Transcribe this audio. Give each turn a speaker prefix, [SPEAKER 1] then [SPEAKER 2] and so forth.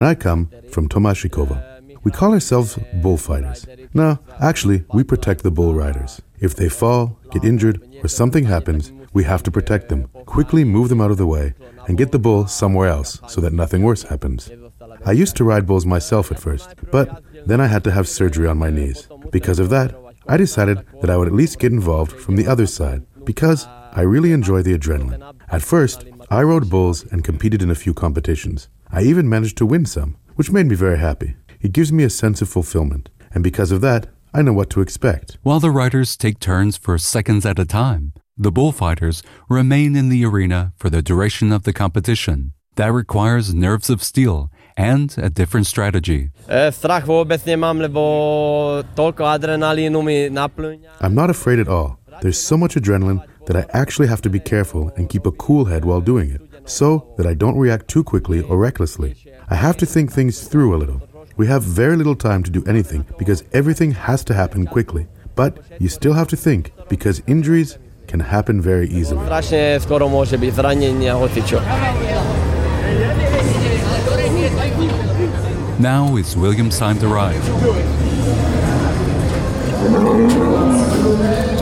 [SPEAKER 1] I come from Tomashikovo. We call ourselves bullfighters. No, actually, we protect the bull riders. If they fall, get injured, or something happens, we have to protect them, quickly move them out of the way, and get the bull somewhere else so that nothing worse happens. I used to ride bulls myself at first, but then I had to have surgery on my knees. Because of that, I decided that I would at least get involved from the other side, because I really enjoy the adrenaline. At first, I rode bulls and competed in a few competitions. I even managed to win some, which made me very happy. It gives me a sense of fulfillment, and because of that, I know what to expect.
[SPEAKER 2] While the riders take turns for seconds at a time, the bullfighters remain in the arena for the duration of the competition. That requires nerves of steel and a different strategy.
[SPEAKER 1] I'm not afraid at all. There's so much adrenaline that I actually have to be careful and keep a cool head while doing it, so that I don't react too quickly or recklessly. I have to think things through a little. We have very little time to do anything because everything has to happen quickly. But you still have to think because injuries can happen very easily.
[SPEAKER 2] Now it's William's time to ride.